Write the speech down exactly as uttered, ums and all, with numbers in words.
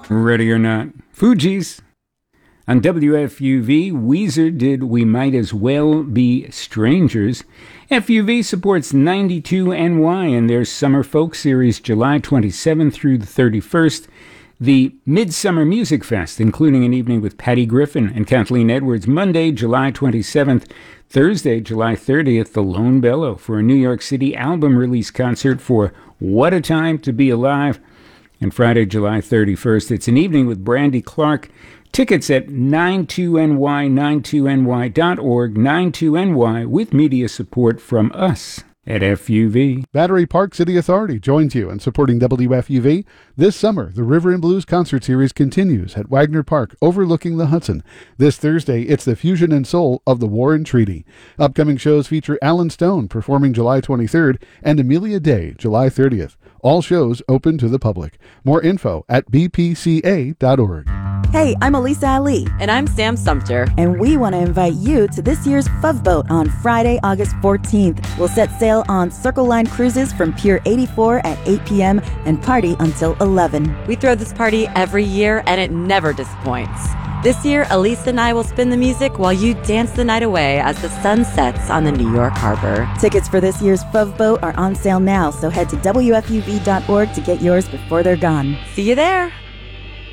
Ready or not. Fugees. On W F U V, Weezer did We Might As Well Be Strangers. F U V supports ninety-two N Y and their Summer Folk Series July twenty-seventh through the thirty-first. The Midsummer Music Fest, including an evening with Patty Griffin and Kathleen Edwards, Monday, July twenty-seventh. Thursday, July thirtieth, the Lone Bellow for a New York City album release concert for What a Time to Be Alive. And Friday, July thirty-first, it's an evening with Brandy Clark. Tickets at ninety-two N Y, ninety-two N Y dot org, ninety-two N Y, with media support from us at F U V. Battery Park City Authority joins you in supporting W F U V. This summer, the River and Blues concert series continues at Wagner Park, overlooking the Hudson. This Thursday, it's the fusion and soul of the War and Treaty. Upcoming shows feature Alan Stone performing July twenty-third and Amelia Day, July thirtieth. All shows open to the public. More info at b p c a dot org. Hey, I'm Elisa Ali. And I'm Sam Sumter. And we want to invite you to this year's F U V Boat on Friday, August fourteenth. We'll set sail on Circle Line Cruises from Pier eighty-four at eight p.m. and party until eleven. We throw this party every year, and it never disappoints. This year, Elise and I will spin the music while you dance the night away as the sun sets on the New York Harbor. Tickets for this year's F U V Boat are on sale now, so head to w f u v dot org to get yours before they're gone. See you there.